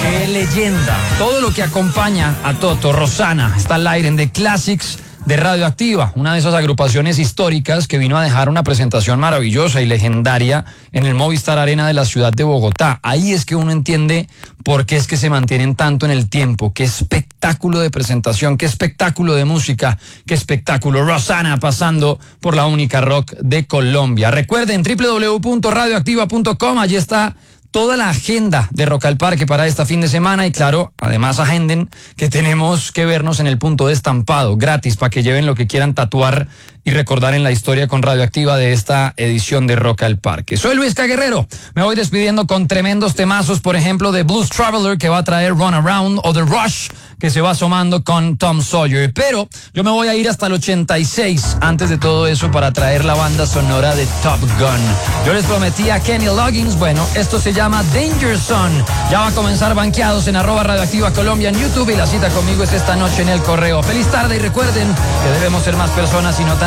¡Qué leyenda! Todo lo que acompaña a Toto, Rosana, está al aire en The Classics de Radioactiva, una de esas agrupaciones históricas que vino a dejar una presentación maravillosa y legendaria en el Movistar Arena de la ciudad de Bogotá. Ahí es que uno entiende por qué es que se mantienen tanto en el tiempo. Qué espectáculo de presentación, qué espectáculo de música, qué espectáculo. Rosana pasando por la única rock de Colombia. Recuerden, www.radioactiva.com, allí está toda la agenda de Rock al Parque para este fin de semana y claro, además agenden que tenemos que vernos en el punto de estampado, gratis, para que lleven lo que quieran tatuar y recordar en la historia con Radioactiva de esta edición de Rock al Parque. Soy Luis K. Guerrero, me voy despidiendo con tremendos temazos, por ejemplo, de Blues Traveler, que va a traer Run Around, o The Rush, que se va asomando con Tom Sawyer. Pero yo me voy a ir hasta el 86, antes de todo eso, para traer la banda sonora de Top Gun. Yo les prometí a Kenny Loggins, bueno, esto se llama Danger Zone. Ya va a comenzar banqueados en @Radioactiva Colombia en YouTube y la cita conmigo es esta noche en el correo. Feliz tarde y recuerden que debemos ser más personas y no tan